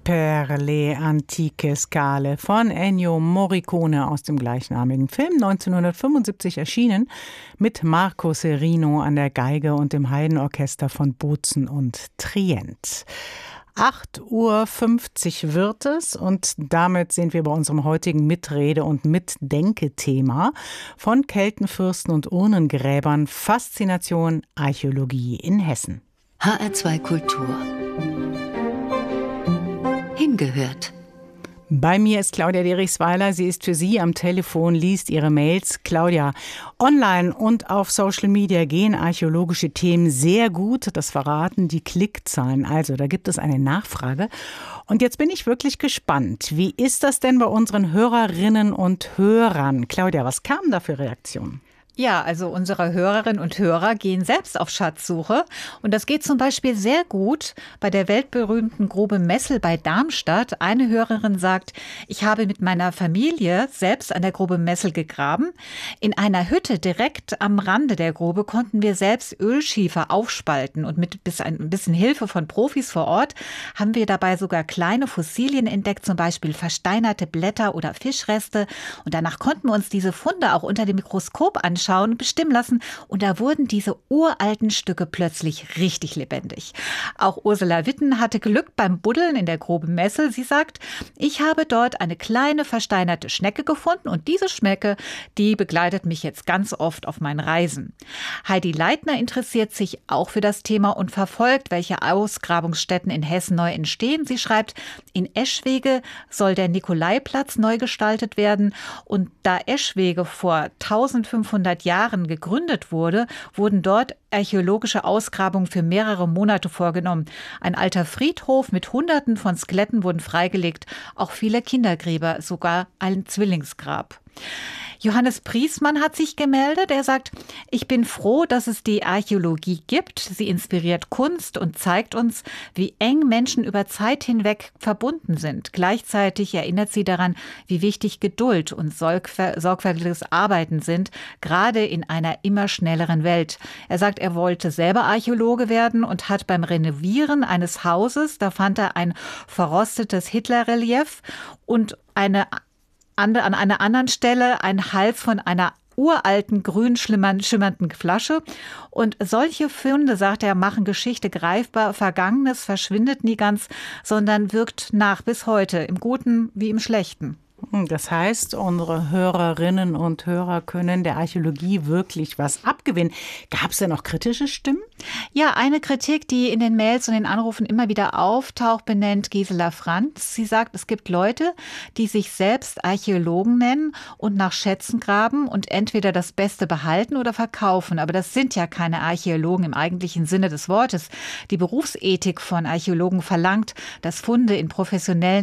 Per le antiche scale von Ennio Morricone aus dem gleichnamigen Film, 1975 erschienen, mit Marco Serino an der Geige und dem Haydn-Orchester von Bozen und Trient. 8:50 Uhr wird es und damit sind wir bei unserem heutigen Mitrede- und Mitdenke-Thema von Keltenfürsten und Urnengräbern, Faszination Archäologie in Hessen. HR2 Kultur. Hingehört. Bei mir ist Claudia Derichsweiler. Sie ist für Sie am Telefon, liest Ihre Mails. Claudia, online und auf Social Media gehen archäologische Themen sehr gut. Das verraten die Klickzahlen. Also, da gibt es eine Nachfrage. Und jetzt bin ich wirklich gespannt. Wie ist das denn bei unseren Hörerinnen und Hörern? Claudia, was kamen da für Reaktionen? Ja, also unsere Hörerinnen und Hörer gehen selbst auf Schatzsuche. Und das geht zum Beispiel sehr gut bei der weltberühmten Grube Messel bei Darmstadt. Eine Hörerin sagt, ich habe mit meiner Familie selbst an der Grube Messel gegraben. In einer Hütte direkt am Rande der Grube konnten wir selbst Ölschiefer aufspalten. Und mit ein bisschen Hilfe von Profis vor Ort haben wir dabei sogar kleine Fossilien entdeckt, zum Beispiel versteinerte Blätter oder Fischreste. Und danach konnten wir uns diese Funde auch unter dem Mikroskop anschauen und bestimmen lassen. Und da wurden diese uralten Stücke plötzlich richtig lebendig. Auch Ursula Witten hatte Glück beim Buddeln in der Grube Messel. Sie sagt, ich habe dort eine kleine versteinerte Schnecke gefunden und diese Schnecke, die begleitet mich jetzt ganz oft auf meinen Reisen. Heidi Leitner interessiert sich auch für das Thema und verfolgt, welche Ausgrabungsstätten in Hessen neu entstehen. Sie schreibt, in Eschwege soll der Nikolaiplatz neu gestaltet werden und da Eschwege vor 1500 Jahren gegründet wurde, wurden dort archäologische Ausgrabungen für mehrere Monate vorgenommen. Ein alter Friedhof mit Hunderten von Skeletten wurden freigelegt, auch viele Kindergräber, sogar ein Zwillingsgrab. Johannes Priesmann hat sich gemeldet. Er sagt, ich bin froh, dass es die Archäologie gibt. Sie inspiriert Kunst und zeigt uns, wie eng Menschen über Zeit hinweg verbunden sind. Gleichzeitig erinnert sie daran, wie wichtig Geduld und sorgfältiges Arbeiten sind, gerade in einer immer schnelleren Welt. Er sagt, er wollte selber Archäologe werden und hat beim Renovieren eines Hauses, da fand er ein verrostetes Hitlerrelief und an einer anderen Stelle ein Hals von einer uralten, grün schimmernden Flasche. Und solche Funde, sagt er, machen Geschichte greifbar. Vergangenes verschwindet nie ganz, sondern wirkt nach bis heute, im Guten wie im Schlechten. Das heißt, unsere Hörerinnen und Hörer können der Archäologie wirklich was abgewinnen. Gab es denn auch kritische Stimmen? Ja, eine Kritik, die in den Mails und den Anrufen immer wieder auftaucht, benennt Gisela Franz. Sie sagt, es gibt Leute, die sich selbst Archäologen nennen und nach Schätzen graben und entweder das Beste behalten oder verkaufen. Aber das sind ja keine Archäologen im eigentlichen Sinne des Wortes. Die Berufsethik von Archäologen verlangt, dass Funde in professionellen